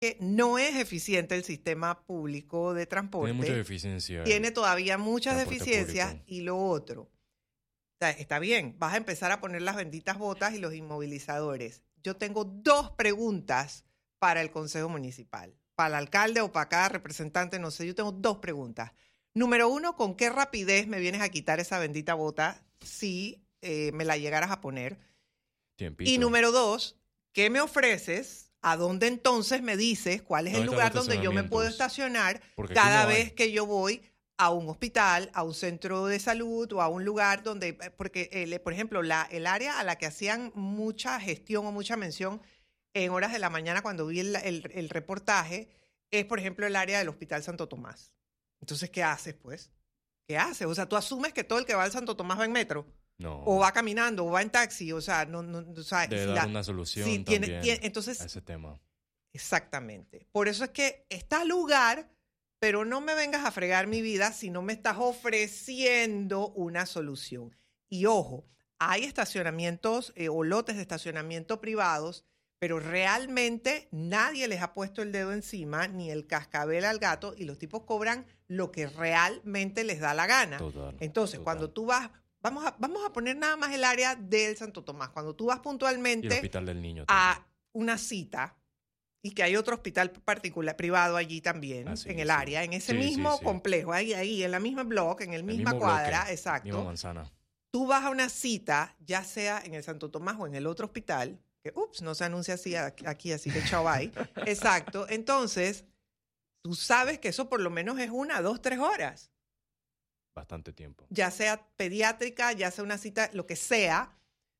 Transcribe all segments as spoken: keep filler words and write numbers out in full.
que no es eficiente el sistema público de transporte. Tiene mucha deficiencia. Tiene todavía muchas deficiencias. Público. Y lo otro, o sea, está bien, vas a empezar a poner las benditas botas y los inmovilizadores. Yo tengo dos preguntas para el Consejo Municipal. Para el alcalde o para cada representante, no sé, yo tengo dos preguntas. Número uno, ¿con qué rapidez me vienes a quitar esa bendita bota si eh, me la llegaras a poner? Tiempito. Y número dos, ¿qué me ofreces? ¿A dónde entonces me dices cuál es el lugar donde yo me puedo estacionar cada no vez que yo voy a un hospital, a un centro de salud o a un lugar donde, porque, eh, por ejemplo, la, el área a la que hacían mucha gestión o mucha mención en horas de la mañana cuando vi el, el, el reportaje, es, por ejemplo, el área del Hospital Santo Tomás. Entonces, ¿qué haces, pues? ¿Qué haces? O sea, tú asumes que todo el que va al Santo Tomás va en metro. No. O va caminando, o va en taxi. O sea, no... no o sea, Debe si dar la, una solución si también tiene, tiene, entonces, a ese tema. Exactamente. Por eso es que está lugar, pero no me vengas a fregar mi vida si no me estás ofreciendo una solución. Y ojo, hay estacionamientos eh, o lotes de estacionamiento privados, pero realmente nadie les ha puesto el dedo encima, ni el cascabel al gato, y los tipos cobran lo que realmente les da la gana. Total, Entonces, total. cuando tú vas, vamos a, vamos a poner nada más el área del Santo Tomás, cuando tú vas puntualmente y el Hospital del Niño a una cita, y que hay otro hospital particular, privado allí también, ah, sí, en el sí. área, en ese sí, mismo sí, sí. complejo, ahí, ahí, en la misma bloque, en el, el misma cuadra, bloque, exacto. Misma manzana. Tú vas a una cita, ya sea en el Santo Tomás o en el otro hospital, que, ups, no se anuncia así aquí, así que chao, bye. Exacto. Entonces, tú sabes que eso por lo menos es una, dos, tres horas. Bastante tiempo. Ya sea pediátrica, ya sea una cita, lo que sea,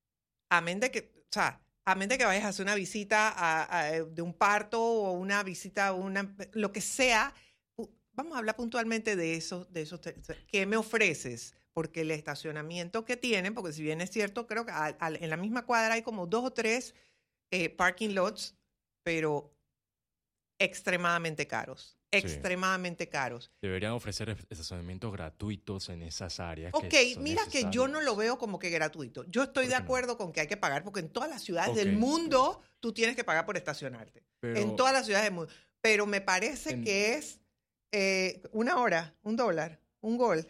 amén de que, o sea, amén de que vayas a hacer una visita a, a, de un parto o una visita, una, lo que sea. Vamos a hablar puntualmente de eso, de esos. ¿Qué me ofreces? Porque el estacionamiento que tienen, porque si bien es cierto, creo que a, a, en la misma cuadra hay como dos o tres eh, parking lots, pero extremadamente caros. Extremadamente sí. caros. Deberían ofrecer estacionamientos gratuitos en esas áreas. Ok, que son mira que yo no lo veo como que gratuito. Yo estoy de acuerdo no? con que hay que pagar, porque en todas las ciudades okay. del mundo tú tienes que pagar por estacionarte. Pero, en todas las ciudades del mundo. Pero me parece en, que es eh, una hora, un dólar, un gol.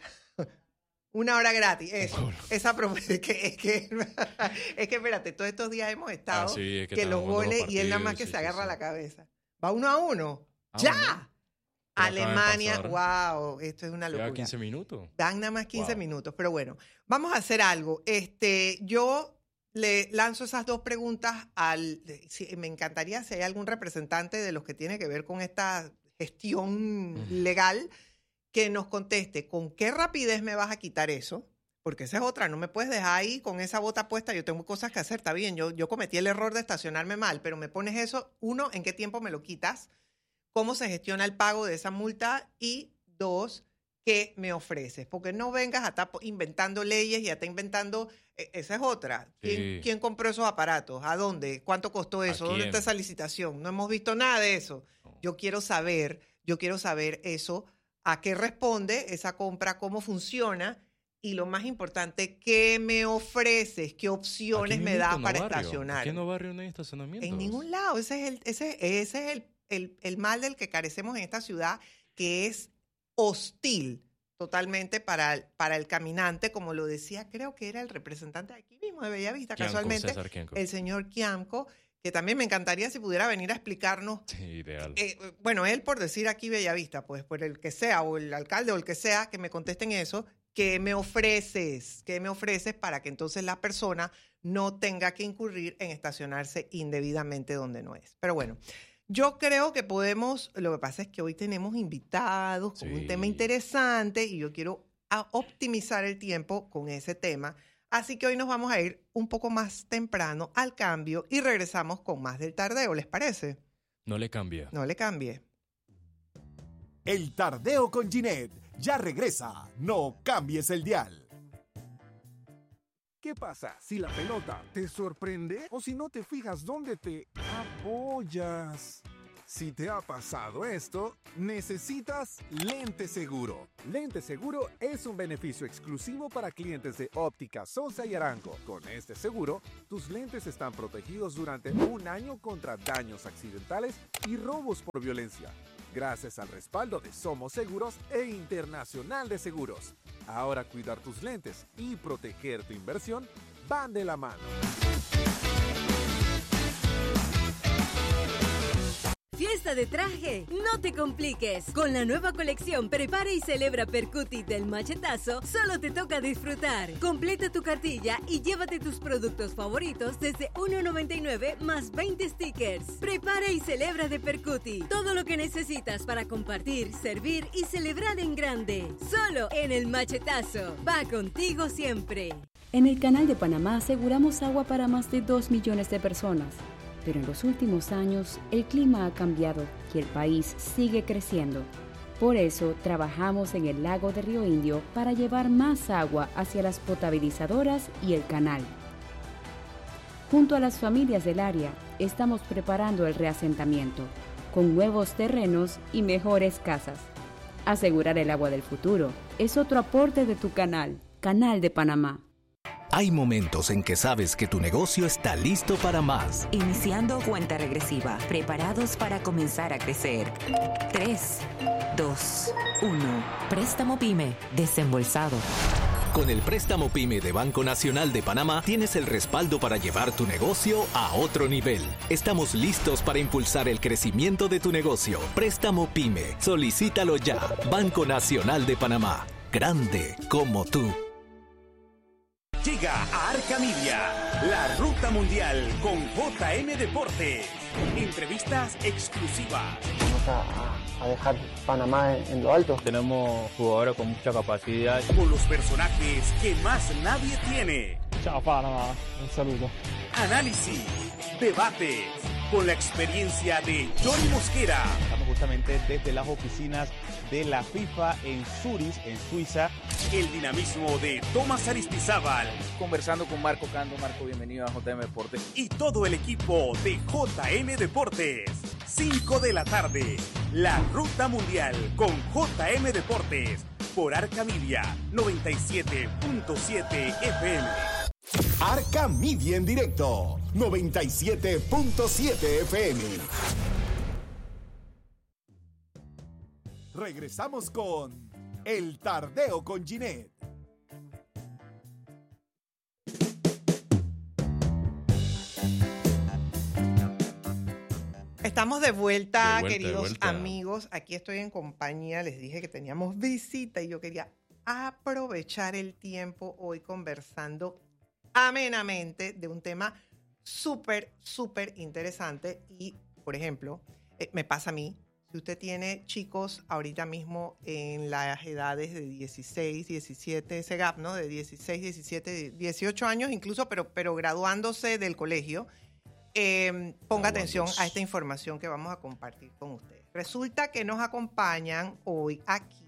Una hora gratis, eso. Esa propuesta. Es que, es, que, es que, espérate, todos estos días hemos estado ah, sí, es que, que los goles y él nada más que sí, se agarra sí, la cabeza. Va uno a uno. Ah, ¡ya! Uno. Alemania, wow, esto es una locura. Lleva quince minutos. Dan nada más quince wow. minutos, pero bueno, vamos a hacer algo. Este, yo le lanzo esas dos preguntas al... Si, me encantaría si hay algún representante de los que tiene que ver con esta gestión mm. legal que nos conteste con qué rapidez me vas a quitar eso, porque esa es otra, no me puedes dejar ahí con esa bota puesta, yo tengo cosas que hacer, está bien, yo, yo cometí el error de estacionarme mal, pero me pones eso, uno, ¿en qué tiempo me lo quitas? ¿Cómo se gestiona el pago de esa multa? Y dos, ¿qué me ofreces? Porque no vengas a estar inventando leyes y a estar inventando, esa es otra. ¿Quién, sí. ¿quién compró esos aparatos? ¿A dónde? ¿Cuánto costó eso? ¿Dónde está esa licitación? No hemos visto nada de eso. No. Yo quiero saber, yo quiero saber eso, a qué responde esa compra, cómo funciona y lo más importante, ¿qué me ofreces? ¿Qué opciones me das para barrio? estacionar? ¿Aquí en no barrio no hay estacionamientos? En ningún lado. Ese es el, ese, ese es el, el, el mal del que carecemos en esta ciudad, que es hostil totalmente para el, para el caminante, como lo decía, creo que era el representante de aquí mismo, de Bellavista, Kianco, casualmente, el señor Kiamco, que también me encantaría si pudiera venir a explicarnos. Sí, ideal. Eh, bueno, él por decir aquí Bellavista, pues por el que sea, o el alcalde o el que sea, que me contesten eso, ¿qué me ofreces? ¿Qué me ofreces para que entonces la persona no tenga que incurrir en estacionarse indebidamente donde no es? Pero bueno, yo creo que podemos, lo que pasa es que hoy tenemos invitados con sí. un tema interesante y yo quiero a optimizar el tiempo con ese tema. Así que hoy nos vamos a ir un poco más temprano al cambio y regresamos con más del tardeo, ¿les parece? No le cambie. No le cambie. El tardeo con Ginette ya regresa. No cambies el dial. ¿Qué pasa si la pelota te sorprende o si no te fijas dónde te apoyas? Si te ha pasado esto, necesitas Lente Seguro. Lente Seguro es un beneficio exclusivo para clientes de Óptica Sosa y Arango. Con este seguro, tus lentes están protegidos durante un año contra daños accidentales y robos por violencia, gracias al respaldo de Somos Seguros e Internacional de Seguros. Ahora cuidar tus lentes y proteger tu inversión van de la mano. Fiesta de traje, no te compliques. Con la nueva colección Prepara y Celebra Percuti del Machetazo, solo te toca disfrutar. Completa tu cartilla y llévate tus productos favoritos desde uno noventa y nueve más veinte stickers. Prepara y Celebra de Percuti. Todo lo que necesitas para compartir, servir y celebrar en grande. Solo en el Machetazo. Va contigo siempre. En el Canal de Panamá aseguramos agua para más de dos millones de personas. Pero en los últimos años, el clima ha cambiado y el país sigue creciendo. Por eso, trabajamos en el lago de Río Indio para llevar más agua hacia las potabilizadoras y el canal. Junto a las familias del área, estamos preparando el reasentamiento, con nuevos terrenos y mejores casas. Asegurar el agua del futuro es otro aporte de tu canal, Canal de Panamá. Hay momentos en que sabes que tu negocio está listo para más. Iniciando cuenta regresiva, preparados para comenzar a crecer. tres, dos, uno. Préstamo PYME, desembolsado. Con el préstamo PYME de Banco Nacional de Panamá tienes el respaldo para llevar tu negocio a otro nivel. Estamos listos para impulsar el crecimiento de tu negocio. Préstamo PYME, solicítalo ya. Banco Nacional de Panamá, grande como tú. Llega a Arca Media, la ruta mundial con J M Deportes. Entrevistas exclusivas. Vamos a, a dejar Panamá en, en lo alto. Tenemos jugadores con mucha capacidad. Con los personajes que más nadie tiene. Chao Panamá, un saludo. Análisis, debates, con la experiencia de Johnny Mosquera. Estamos justamente desde las oficinas de la FIFA en Zurich, en Suiza. El dinamismo de Tomás Aristizábal. Conversando con Marco Cando. Marco, bienvenido a J M Deportes. Y todo el equipo de J M Deportes. cinco de la tarde. La Ruta Mundial con J M Deportes. Por Arca Media noventa y siete punto siete F M. Arca Media en directo, noventa y siete punto siete F M. Regresamos con El Tardeo con Ginette. Estamos de vuelta, de vuelta queridos de vuelta. amigos. Aquí estoy en compañía. Les dije que teníamos visita y yo quería aprovechar el tiempo hoy conversando amenamente de un tema súper, súper interesante. Y, por ejemplo, eh, me pasa a mí. Si usted tiene chicos ahorita mismo en las edades de dieciséis, diecisiete, ese gap, ¿no? De dieciséis, diecisiete, dieciocho años incluso, pero, pero graduándose del colegio, eh, ponga atención a esta información que vamos a compartir con ustedes. Resulta que nos acompañan hoy aquí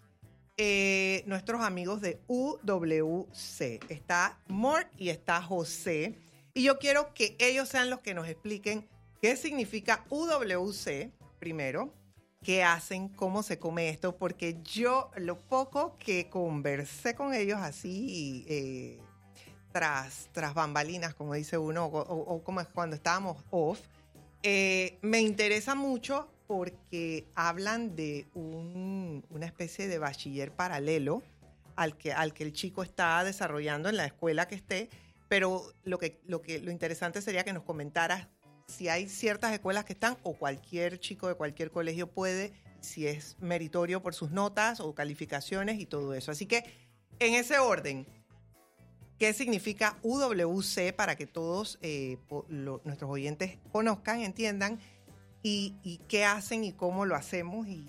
eh, nuestros amigos de U W C. Está Mort y está José. Y yo quiero que ellos sean los que nos expliquen qué significa U W C. Primero, qué hacen, cómo se come esto, porque yo lo poco que conversé con ellos así eh, tras, tras bambalinas, como dice uno, o, o, o como es cuando estábamos off, eh, me interesa mucho porque hablan de un, una especie de bachiller paralelo al que, al que el chico está desarrollando en la escuela que esté, pero lo, que, lo, que, lo interesante sería que nos comentaras si hay ciertas escuelas que están o cualquier chico de cualquier colegio puede, si es meritorio por sus notas o calificaciones y todo eso. Así que, en ese orden, ¿qué significa U W C para que todos eh, lo, nuestros oyentes conozcan, entiendan y, y qué hacen y cómo lo hacemos? Y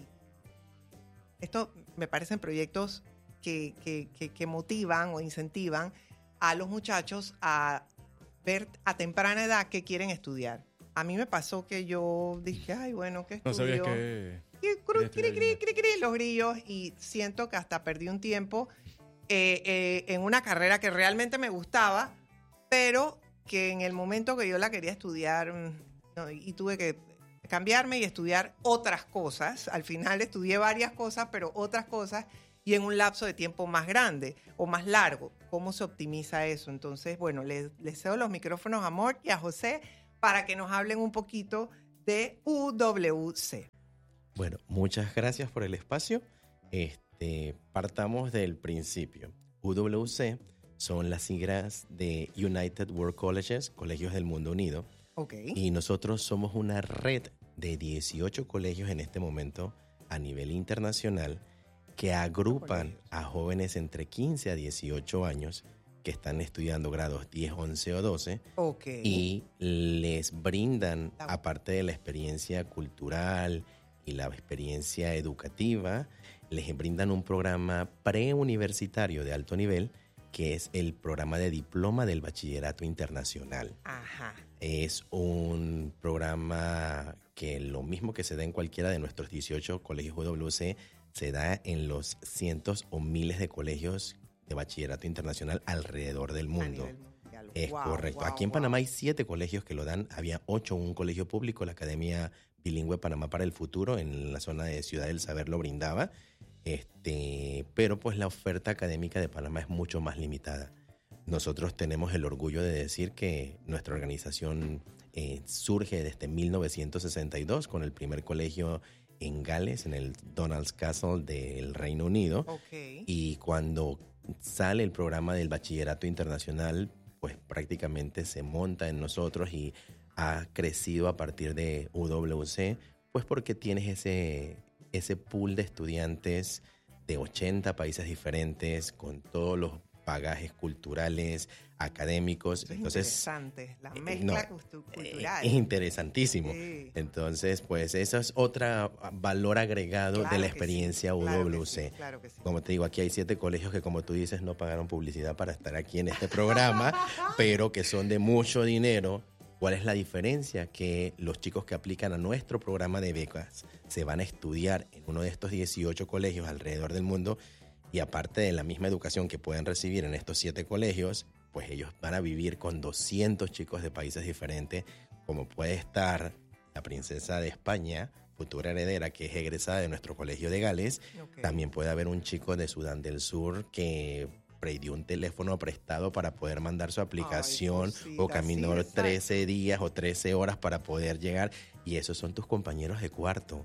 esto me parecen proyectos que, que, que, que motivan o incentivan a los muchachos a ver a temprana edad qué quieren estudiar. A mí me pasó que yo dije, ay, bueno, ¿qué estudio? No sabías que... Y cru, cri, cri, cri, cri, los grillos, y siento que hasta perdí un tiempo eh, eh, en una carrera que realmente me gustaba, pero que en el momento que yo la quería estudiar, no, y tuve que cambiarme y estudiar otras cosas. Al final estudié varias cosas, pero otras cosas, y en un lapso de tiempo más grande o más largo. ¿Cómo se optimiza eso? Entonces, bueno, les, les cedo los micrófonos a Mort y a José para que nos hablen un poquito de U W C. Bueno, muchas gracias por el espacio. Este, partamos del principio. U W C son las siglas de United World Colleges, Colegios del Mundo Unido. Okay. Y nosotros somos una red de dieciocho colegios en este momento a nivel internacional que agrupan a jóvenes entre quince a dieciocho años que están estudiando grados diez, once o doce. Okay. Y les brindan, aparte de la experiencia cultural y la experiencia educativa, les brindan un programa preuniversitario de alto nivel que es el programa de diploma del bachillerato internacional. Ajá. Es un programa que lo mismo que se da en cualquiera de nuestros dieciocho colegios U W C, se da en los cientos o miles de colegios de bachillerato internacional alrededor del mundo. Es wow, correcto. Wow, Aquí en wow. Panamá hay siete colegios que lo dan. Había ocho en un colegio público, la Academia Bilingüe Panamá para el Futuro, en la zona de Ciudad del Saber lo brindaba. Este, pero pues la oferta académica de Panamá es mucho más limitada. Nosotros tenemos el orgullo de decir que nuestra organización eh, surge desde mil novecientos sesenta y dos con el primer colegio en Gales, en el Donald's Castle del Reino Unido. Okay. Y cuando sale el programa del bachillerato internacional, pues prácticamente se monta en nosotros y ha crecido a partir de U W C, pues porque tienes ese, ese pool de estudiantes de ochenta países diferentes, con todos los bagajes culturales, académicos. Eso es Entonces, interesante, la mezcla no, cultural. Es interesantísimo. Sí. Entonces, pues eso es otro valor agregado claro de la experiencia sí, U W C. Claro que sí, claro que sí. Como te digo, aquí hay siete colegios que, como tú dices, no pagaron publicidad para estar aquí en este programa, pero que son de mucho dinero. ¿Cuál es la diferencia? Que los chicos que aplican a nuestro programa de becas se van a estudiar en uno de estos dieciocho colegios alrededor del mundo, y aparte de la misma educación que pueden recibir en estos siete colegios, pues ellos van a vivir con doscientos chicos de países diferentes, como puede estar la princesa de España, futura heredera, que es egresada de nuestro colegio de Gales. Okay. También puede haber un chico de Sudán del Sur que pidió un teléfono prestado para poder mandar su aplicación. Ay, cosita, o caminó sí, trece días o trece horas para poder llegar, y esos son tus compañeros de cuarto.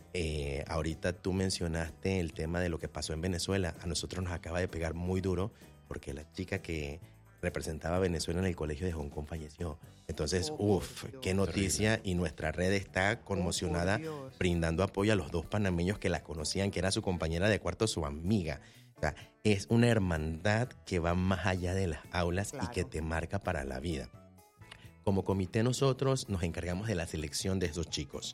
Eh, ahorita tú mencionaste el tema de lo que pasó en Venezuela. A nosotros nos acaba de pegar muy duro porque la chica que representaba a Venezuela en el colegio de Hong Kong falleció. Entonces, oh, uff, qué noticia. Terrible. Y nuestra red está conmocionada, oh, brindando apoyo a los dos panameños que la conocían, que era su compañera de cuarto, su amiga. O sea, es una hermandad que va más allá de las aulas, claro, y que te marca para la vida. Como comité nosotros nos encargamos de la selección de esos chicos.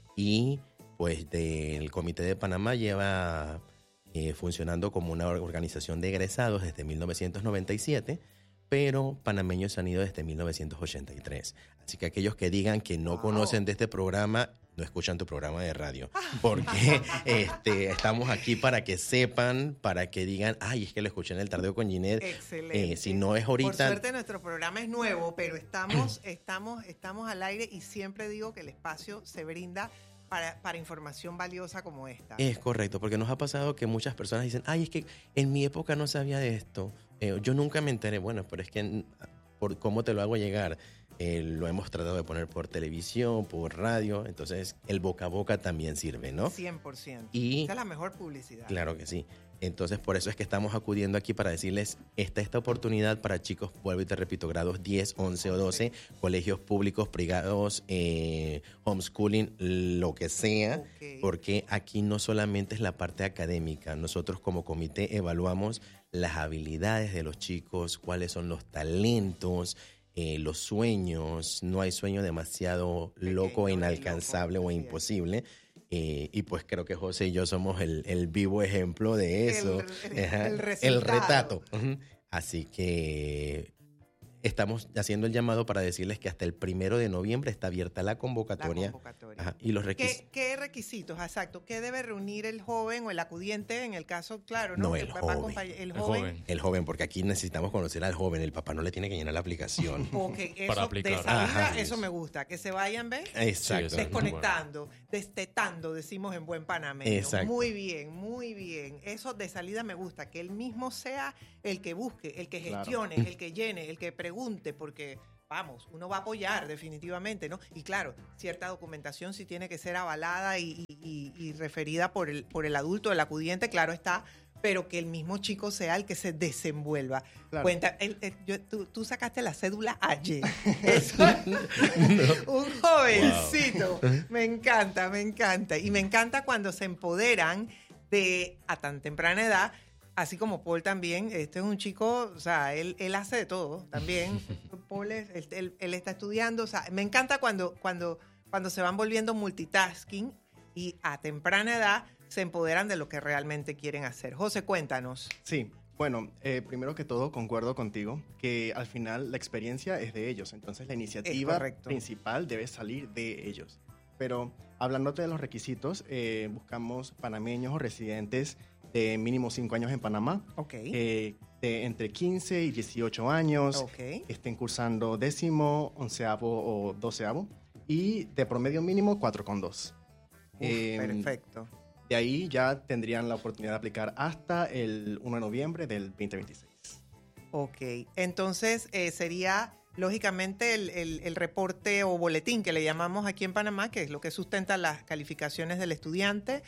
Y pues del Comité de Panamá lleva eh, funcionando como una organización de egresados desde mil novecientos noventa y siete, pero panameños han ido desde mil novecientos ochenta y tres. Así que aquellos que digan que no wow. conocen de este programa, no escuchan tu programa de radio, porque este, estamos aquí para que sepan, para que digan, ay, es que lo escuché en el Tardeo con Ginette. Excelente. Eh, si no es ahorita... Por suerte nuestro programa es nuevo, pero estamos, estamos, estamos al aire, y siempre digo que el espacio se brinda Para, para información valiosa como esta. Es correcto, porque nos ha pasado que muchas personas dicen, ay, es que en mi época no sabía de esto, eh, yo nunca me enteré. Bueno, pero es que por cómo te lo hago llegar, eh, lo hemos tratado de poner por televisión, por radio, entonces el boca a boca también sirve, ¿no? cien por ciento. Y esa es la mejor publicidad. Claro que sí. Entonces, por eso es que estamos acudiendo aquí para decirles, esta esta oportunidad para chicos, vuelvo y te repito, grados diez, once o doce, colegios públicos, privados, eh, homeschooling, lo que sea, okay. Porque aquí no solamente es la parte académica, nosotros como comité evaluamos las habilidades de los chicos, cuáles son los talentos, eh, los sueños. No hay sueño demasiado loco, pequeño, inalcanzable loco, o imposible. Eh, y pues creo que José y yo somos el, el vivo ejemplo de eso. El, el, el, el retrato. Uh-huh. Así que estamos haciendo el llamado para decirles que hasta el primero de noviembre está abierta la convocatoria. La convocatoria. Ajá, y los requisitos. ¿Qué, ¿Qué requisitos, exacto? ¿Qué debe reunir el joven o el acudiente en el caso, claro, no? No, el Va a joven. acompañar- el El joven. joven. El joven, porque aquí necesitamos conocer al joven. El papá no le tiene que llenar la aplicación. Ok, eso, Para aplicar. de salida, Ajá. eso me gusta. Que se vayan, ¿ves? Exacto. Sí, Desconectando, destetando, decimos en buen panameño. Exacto. Muy bien, muy bien. Eso de salida me gusta, que él mismo sea el que busque, el que Claro. gestione, el que llene, el que pregunte, porque, vamos, uno va a apoyar definitivamente, ¿no? Y claro, cierta documentación sí tiene que ser avalada y, y- y- y referida por el, por el adulto, el acudiente, claro está, pero que el mismo chico sea el que se desenvuelva. Claro. Cuenta, el- el- yo- tú, tú sacaste la cédula ayer. Eso- un jovencito. Me encanta, me encanta. Y me encanta cuando se empoderan de a tan temprana edad, así como Paul también. Este es un chico, o sea, él, él hace de todo también. Paul, es- él, él- él está estudiando. O sea, me encanta cuando, cuando, cuando se van volviendo multitasking y a temprana edad se empoderan de lo que realmente quieren hacer. José, cuéntanos. Sí, bueno, eh, primero que todo concuerdo contigo que al final la experiencia es de ellos, entonces la iniciativa correcto. principal debe salir de ellos. Pero hablándote de los requisitos, eh, buscamos panameños o residentes de mínimo cinco años en Panamá, Ok. eh, de entre quince y dieciocho años, Ok. que estén cursando décimo, onceavo o doceavo, y de promedio mínimo cuatro coma dos. Uf, perfecto. De ahí ya tendrían la oportunidad de aplicar hasta el primero de noviembre del veinte veintiséis. Ok, entonces eh, sería lógicamente el, el- el reporte o boletín que le llamamos aquí en Panamá, que es lo que sustenta las calificaciones del estudiante.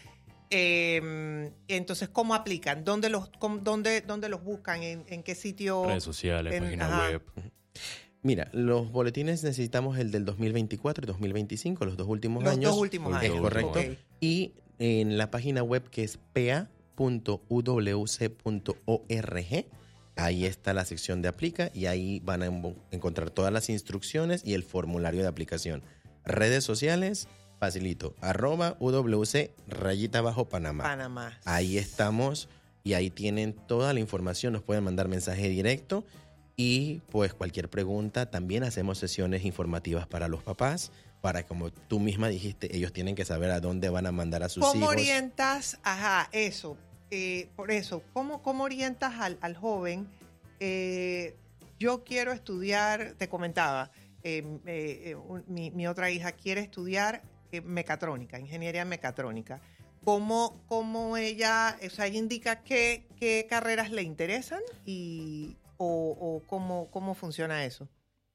Eh, entonces, ¿cómo aplican? ¿Dónde los, cómo- dónde, dónde los buscan? ¿En, en qué sitio? Redes sociales, En- página ajá. web. Mira, los boletines necesitamos el del dos mil veinticuatro y dos mil veinticinco, los dos últimos Los años. dos últimos Es años. Es correcto. Ok. Y en la página web que es p a punto u w c punto org, ahí está la sección de aplica y ahí van a en- encontrar todas las instrucciones y el formulario de aplicación. Redes sociales, facilito, arroba uwc rayita bajo Panamá. Panamá. Ahí estamos y ahí tienen toda la información, nos pueden mandar mensaje directo y pues cualquier pregunta, también hacemos sesiones informativas para los papás, para como tú misma dijiste, ellos tienen que saber a dónde van a mandar a sus ¿Cómo hijos. orientas? Ajá, eso. eh, por eso, ¿cómo, cómo orientas al, al joven? Eh, yo quiero estudiar, te comentaba, eh, eh, eh, un- mi, mi otra hija quiere estudiar eh, mecatrónica, ingeniería mecatrónica. ¿Cómo, cómo ella, o sea, ella indica qué, qué carreras le interesan y, o, o cómo, cómo funciona eso?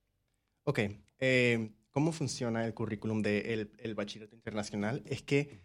Ok, eh, ¿cómo funciona el currículum del el bachillerato internacional? Es que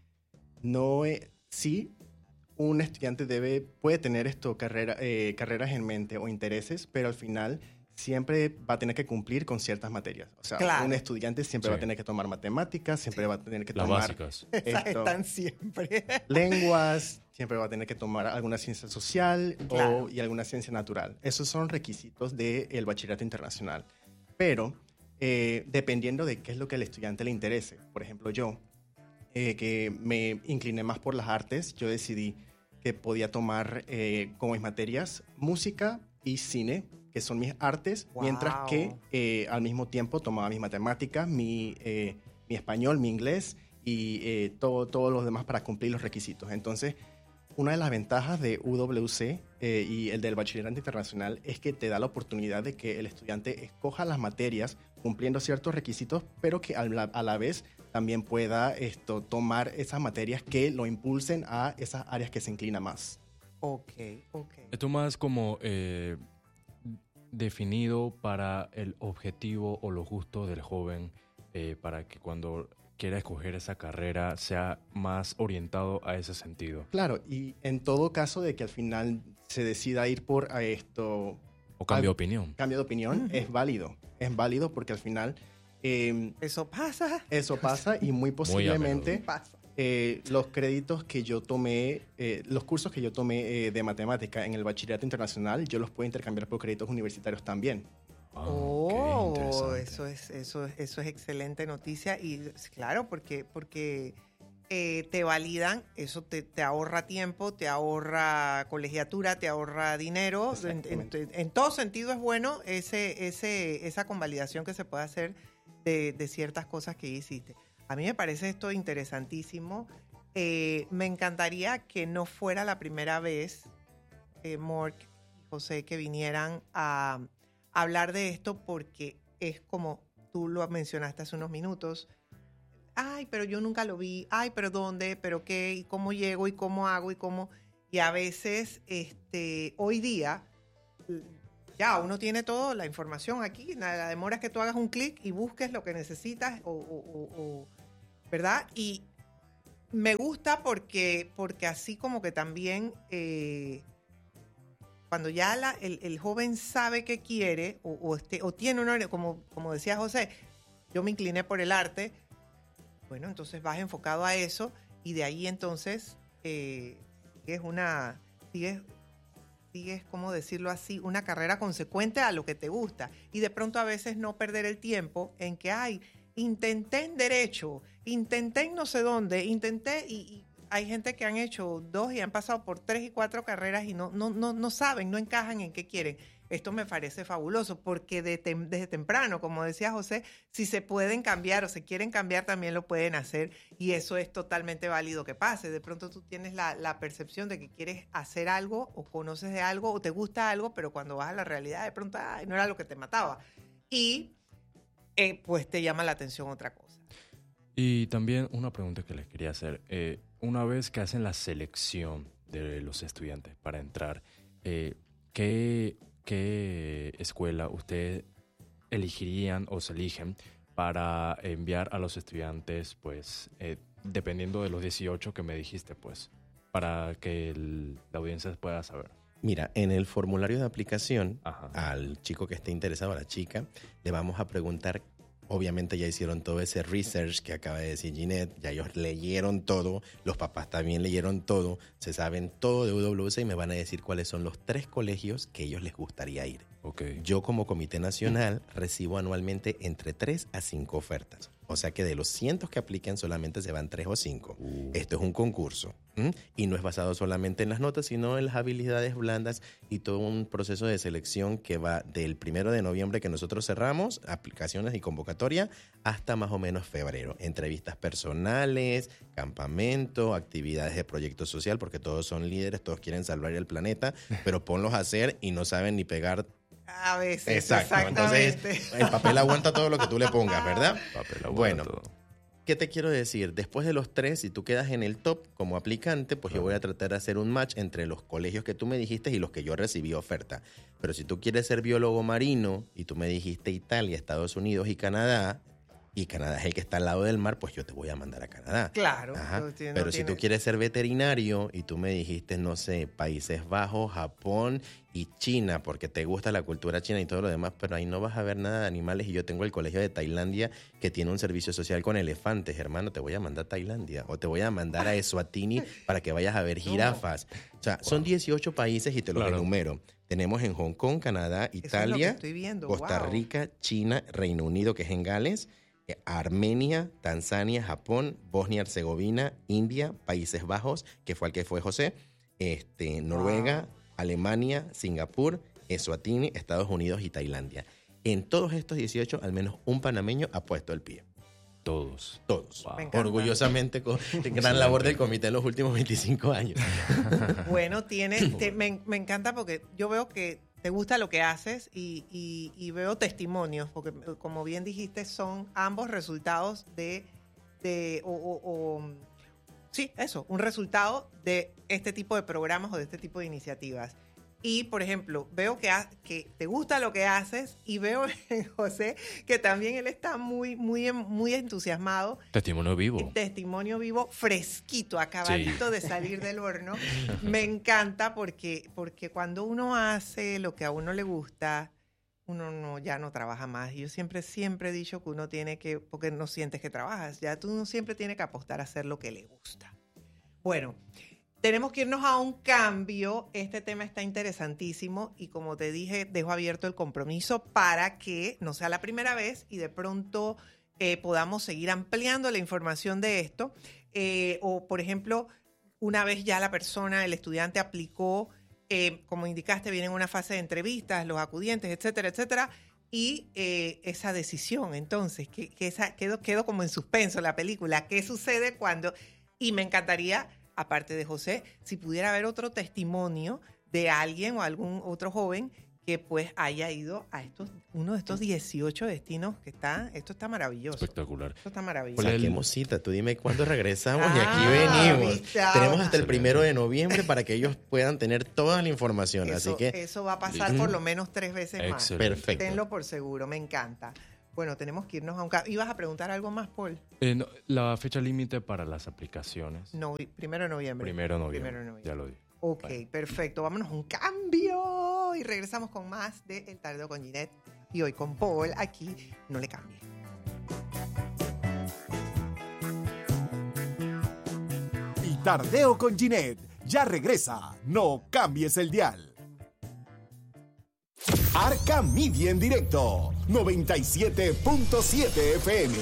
no es, sí, un estudiante debe, puede tener esto, carrera, eh, carreras en mente o intereses, pero al final siempre va a tener que cumplir con ciertas materias. O sea, Claro. un estudiante siempre Sí. va a tener que tomar matemáticas, siempre va a tener que Las tomar básicas. Esas esto, están siempre. lenguas, siempre va a tener que tomar alguna ciencia social Claro. o, y alguna ciencia natural. Esos son requisitos del bachillerato internacional. Pero eh, dependiendo de qué es lo que al estudiante le interese. Por ejemplo, yo, eh, que me incliné más por las artes, yo decidí que podía tomar eh, como mis materias música y cine, que son mis artes, Wow. mientras que eh, al mismo tiempo tomaba mis matemáticas, mi, eh, mi español, mi inglés y eh, todo, todos los demás para cumplir los requisitos. Entonces, una de las ventajas de U W C eh, y el del Bachillerato Internacional es que te da la oportunidad de que el estudiante escoja las materias cumpliendo ciertos requisitos, pero que a la, a la vez también pueda esto, tomar esas materias que lo impulsen a esas áreas que se inclina más. Ok, ok. Esto más como eh, definido para el objetivo o los gustos del joven, eh, para que cuando quiera escoger esa carrera sea más orientado a ese sentido. Claro, y en todo caso de que al final se decida ir por a esto... O cambio de al- opinión. Cambio de opinión, Ujú. es válido. Es válido porque al final eh, Eso pasa. eso pasa y muy posiblemente... Pasa. Eh, los créditos que yo tomé, eh, los cursos que yo tomé eh, de matemática en el bachillerato internacional, yo los puedo intercambiar por créditos universitarios también. Ah, Oh, qué interesante. eso es, eso, es- eso es excelente noticia y claro, porque, porque eh, te validan, eso te, te ahorra tiempo, te ahorra colegiatura, te ahorra dinero. En, en, en todo sentido es bueno ese, ese, esa convalidación que se puede hacer de, de ciertas cosas que hiciste. A mí me parece esto interesantísimo. Eh, me encantaría que no fuera la primera vez, eh, Mork y José, que vinieran a, a hablar de esto, porque es como tú lo mencionaste hace unos minutos. Ay, pero yo nunca lo vi. Ay, pero ¿dónde? ¿Pero qué? ¿Y cómo llego? ¿Y cómo hago? ¿Y cómo? Y a veces, este, hoy día, ya uno tiene toda la información aquí. La demora es que tú hagas un clic y busques lo que necesitas, o, o, o, o, ¿verdad? Y me gusta porque, porque así como que también eh, cuando ya la, el, el joven sabe qué quiere o, o, este, o tiene una, como, como decía José, yo me incliné por el arte, bueno, entonces vas enfocado a eso y de ahí entonces eh, sigues una, sigues, sigues, ¿cómo decirlo así? Una carrera consecuente a lo que te gusta. Y de pronto a veces no perder el tiempo en que, ay, intenté en derecho, intenté en no sé dónde, intenté y, y hay gente que han hecho dos y han pasado por tres y cuatro carreras y no, no, no, no saben, no encajan en qué quieren. Esto me parece fabuloso porque de tem- desde temprano, como decía José, si se pueden cambiar o se quieren cambiar, también lo pueden hacer y eso es totalmente válido que pase. De pronto tú tienes la, la percepción de que quieres hacer algo o conoces de algo o te gusta algo, pero cuando vas a la realidad de pronto ay, no era lo que te mataba. Y eh, pues te llama la atención otra cosa. Y también una pregunta que les quería hacer. Eh, una vez que hacen la selección de los estudiantes para entrar, eh, ¿qué, ¿qué escuela ustedes elegirían o se eligen para enviar a los estudiantes, pues, eh, dependiendo de los dieciocho que me dijiste, pues, para que el, la audiencia pueda saber? Mira, en el formulario de aplicación, Ajá. al chico que esté interesado, a la chica, le vamos a preguntar. Obviamente ya hicieron todo ese research que acaba de decir Ginette, ya ellos leyeron todo, los papás también leyeron todo, se saben todo de U W C y me van a decir cuáles son los tres colegios que ellos les gustaría ir. Okay. Yo como Comité Nacional recibo anualmente entre tres a cinco ofertas. O sea que de los cientos que apliquen solamente se van tres o cinco. Uh. Esto es un concurso. ¿m? Y no es basado solamente en las notas, sino en las habilidades blandas y todo un proceso de selección que va del primero de noviembre que nosotros cerramos, aplicaciones y convocatoria, hasta más o menos febrero. Entrevistas personales, campamento, actividades de proyecto social, porque todos son líderes, todos quieren salvar el planeta, pero ponlos a hacer y no saben ni pegar. A veces, exacto. exactamente. Entonces, el papel aguanta todo lo que tú le pongas, ¿verdad? Papel aguanta bueno, todo. ¿Qué te quiero decir? Después de los tres, si tú quedas en el top como aplicante, pues yo voy a tratar de hacer un match entre los colegios que tú me dijiste y los que yo recibí oferta. Pero si tú quieres ser biólogo marino y tú me dijiste Italia, Estados Unidos y Canadá, y Canadá es el que está al lado del mar, pues yo te voy a mandar a Canadá. Claro. Ajá. No tiene, Pero no si tiene... tú quieres ser veterinario y tú me dijiste, no sé, Países Bajos, Japón y China, porque te gusta la cultura china y todo lo demás, pero ahí no vas a ver nada de animales y yo tengo el colegio de Tailandia que tiene un servicio social con elefantes, hermano, te voy a mandar a Tailandia o te voy a mandar a Eswatini para que vayas a ver jirafas. O sea, wow. Son dieciocho países y te los claro. enumero. Tenemos en Hong Kong, Canadá, Italia, es viendo. Costa wow. Rica, China, Reino Unido, que es en Gales, Armenia, Tanzania, Japón, Bosnia-Herzegovina, India, Países Bajos, que fue el que fue José, este, Noruega, wow. Alemania, Singapur, Eswatini, Estados Unidos y Tailandia. En todos estos dieciocho, al menos un panameño ha puesto el pie. Todos. Todos. Wow. Orgullosamente, con gran labor del comité en los últimos veinticinco años. Bueno, tienes, te, me, me encanta porque yo veo que te gusta lo que haces y, y, y veo testimonios, porque como bien dijiste, son ambos resultados de, de o, o, o, sí, eso, un resultado de este tipo de programas o de este tipo de iniciativas. Y, por ejemplo, veo que, ha, que te gusta lo que haces y veo en José que también él está muy, muy, muy entusiasmado. Testimonio vivo. Testimonio vivo, fresquito, acabadito sí. de salir del horno. Me encanta porque, porque cuando uno hace lo que a uno le gusta, uno no, ya no trabaja más. Yo siempre, siempre he dicho que uno tiene que, porque no sientes que trabajas, ya tú no siempre tienes que apostar a hacer lo que le gusta. Bueno, tenemos que irnos a un cambio. Este tema está interesantísimo y como te dije, dejo abierto el compromiso para que no sea la primera vez y de pronto eh, podamos seguir ampliando la información de esto. Eh, o, por ejemplo, una vez ya la persona, el estudiante aplicó, eh, como indicaste, viene en una fase de entrevistas, los acudientes, etcétera, etcétera, y eh, esa decisión, entonces, que, que esa, quedó, quedó como en suspenso la película. ¿Qué sucede cuando...? Y me encantaría, aparte de José, si pudiera haber otro testimonio de alguien o algún otro joven que pues haya ido a estos uno de estos dieciocho destinos que está, esto está maravilloso. Espectacular. Esto está maravilloso. Saquemos cita, tú dime cuándo regresamos y Ah, aquí venimos. ¿viste? Tenemos hasta el primero de noviembre para que ellos puedan tener toda la información, Eso, así que... eso va a pasar por lo menos tres veces más. Excelente. Perfecto. Tenlo por seguro, me encanta. Bueno, tenemos que irnos a un... ca- ¿Ibas a preguntar algo más, Paul? Eh, no, la fecha límite para las aplicaciones. No, primero de noviembre. Primero de noviembre. Primero de noviembre. Ya lo dije. Ok, Bye. perfecto. Vámonos a un cambio y regresamos con más de El Tardeo con Ginette. Y hoy con Paul aquí, no le cambie. El Tardeo con Ginette ya regresa. No cambies el dial. Arca Media en directo, noventa y siete punto siete F M.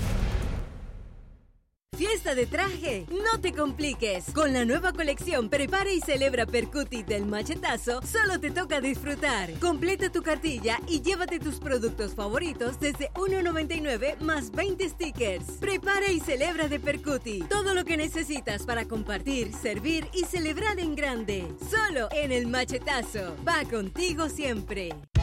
Fiesta de traje, no te compliques. Con la nueva colección Prepara y Celebra Percuti del Machetazo, solo te toca disfrutar. Completa tu cartilla y llévate tus productos favoritos desde uno noventa y nueve más veinte stickers. Prepara y Celebra de Percuti. Todo lo que necesitas para compartir, servir y celebrar en grande. Solo en el Machetazo. Va contigo siempre.